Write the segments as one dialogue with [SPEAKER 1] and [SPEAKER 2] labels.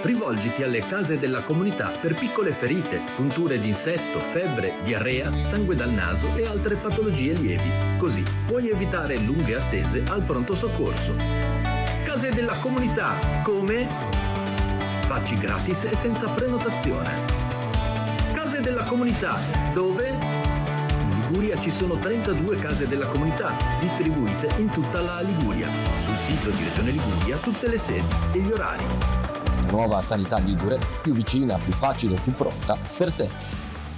[SPEAKER 1] Rivolgiti alle case della comunità per piccole ferite, punture d'insetto, febbre, diarrea, sangue dal naso e altre patologie lievi. Così puoi evitare lunghe attese al pronto soccorso. Case della comunità, come? Vaci gratis e senza prenotazione. Case della comunità, dove? In Liguria ci sono 32 case della comunità, distribuite in tutta la Liguria. Sul sito di Regione Liguria tutte le sedi e gli orari.
[SPEAKER 2] La nuova sanità ligure, più vicina, più facile, più pronta per te.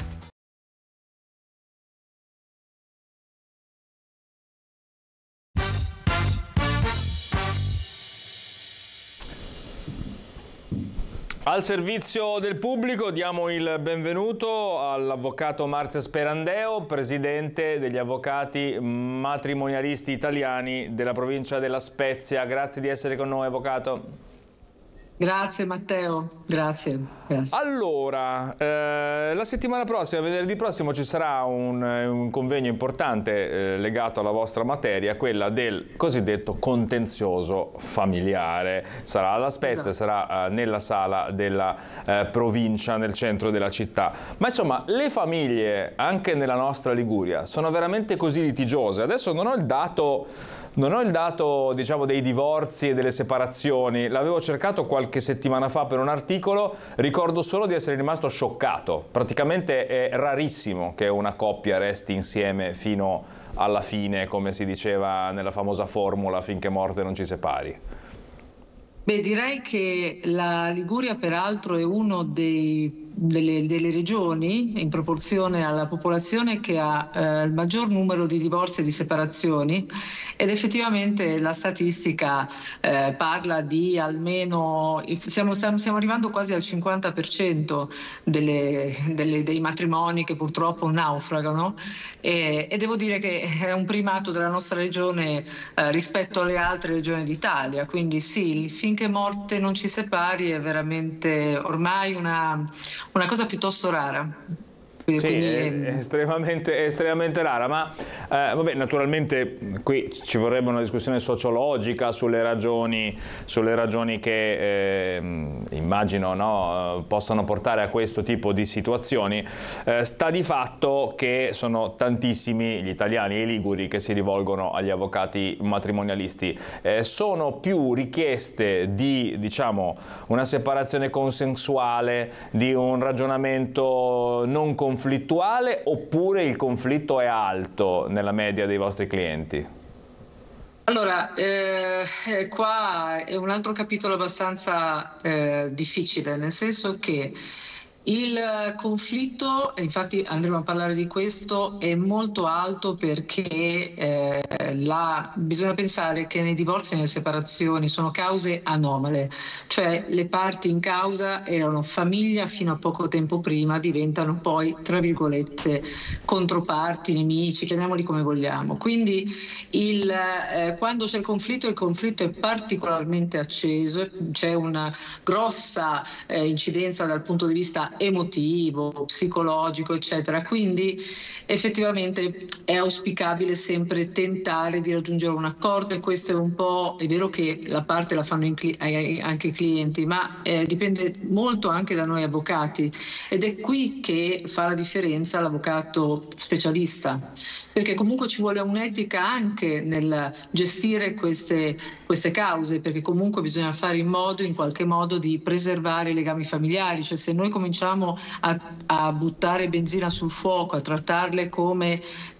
[SPEAKER 3] Al servizio del pubblico diamo il benvenuto all'avvocato Marzia Sperandeo, presidente degli avvocati matrimonialisti italiani della provincia della Spezia. Grazie di essere con noi, avvocato.
[SPEAKER 4] Grazie Matteo, grazie.
[SPEAKER 3] Allora, la settimana prossima, venerdì prossimo, ci sarà un convegno importante legato alla vostra materia, quella del cosiddetto contenzioso familiare. Sarà alla Spezia, esatto. Sarà nella sala della provincia, nel centro della città. Ma insomma, le famiglie, anche nella nostra Liguria, sono veramente così litigiose? Adesso non ho il dato, diciamo, dei divorzi e delle separazioni. L'avevo cercato qualche settimana fa per un articolo, ricordo solo di essere rimasto scioccato. Praticamente è rarissimo che una coppia resti insieme fino alla fine, come si diceva nella famosa formula, finché morte non ci separi.
[SPEAKER 4] Beh, direi che la Liguria peraltro è uno delle regioni, in proporzione alla popolazione, che ha il maggior numero di divorzi e di separazioni, ed effettivamente la statistica parla di almeno, stiamo arrivando quasi al 50% dei matrimoni che purtroppo naufragano, e devo dire che è un primato della nostra regione rispetto alle altre regioni d'Italia, quindi sì, finché morte non ci separi è veramente ormai una cosa piuttosto rara.
[SPEAKER 3] Sì, è estremamente rara, ma vabbè, naturalmente qui ci vorrebbe una discussione sociologica sulle ragioni che immagino possano portare a questo tipo di situazioni. Sta di fatto che sono tantissimi gli italiani e i liguri che si rivolgono agli avvocati matrimonialisti. Sono più richieste di, diciamo, una separazione consensuale, di un ragionamento non conflittuale, oppure il conflitto è alto nella media dei vostri clienti?
[SPEAKER 4] Allora, qua è un altro capitolo abbastanza difficile, nel senso che il conflitto, infatti andremo a parlare di questo, è molto alto perché bisogna pensare che nei divorzi e nelle separazioni sono cause anomale, cioè le parti in causa erano famiglia fino a poco tempo prima, diventano poi, tra virgolette, controparti, nemici, chiamiamoli come vogliamo. Quindi quando c'è il conflitto è particolarmente acceso, c'è una grossa incidenza dal punto di vista emotivo, psicologico, eccetera. Quindi effettivamente è auspicabile sempre tentare di raggiungere un accordo, e questo è un po', è vero che la parte la fanno anche i clienti, ma dipende molto anche da noi avvocati, ed è qui che fa la differenza l'avvocato specialista, perché comunque ci vuole un'etica anche nel gestire queste cause, perché comunque bisogna fare in modo, in qualche modo, di preservare i legami familiari. Cioè, se noi cominciamo a buttare benzina sul fuoco, a trattarle come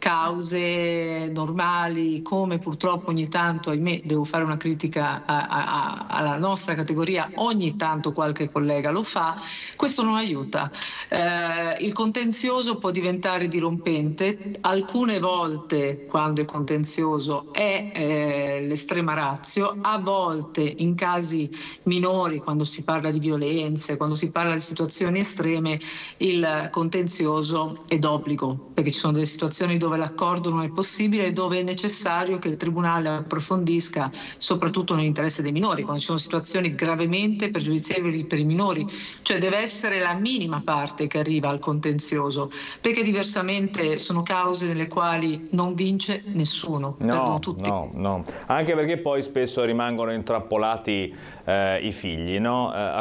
[SPEAKER 4] cause normali, come purtroppo ogni tanto, ahimè, devo fare una critica alla nostra categoria, ogni tanto qualche collega lo fa, questo non aiuta. Il contenzioso può diventare dirompente, alcune volte quando è contenzioso è l'estrema ratio, a volte in casi minori, quando si parla di violenze, quando si parla di situazioni estreme, il contenzioso è d'obbligo, perché ci sono delle situazioni dove l'accordo non è possibile e dove è necessario che il tribunale approfondisca, soprattutto nell'interesse dei minori, quando ci sono situazioni gravemente pregiudizievoli per i minori, cioè deve essere la minima parte che arriva al contenzioso, perché diversamente sono cause nelle quali non vince nessuno, perdono tutti.
[SPEAKER 3] No, anche perché poi spesso rimangono intrappolati i figli, no?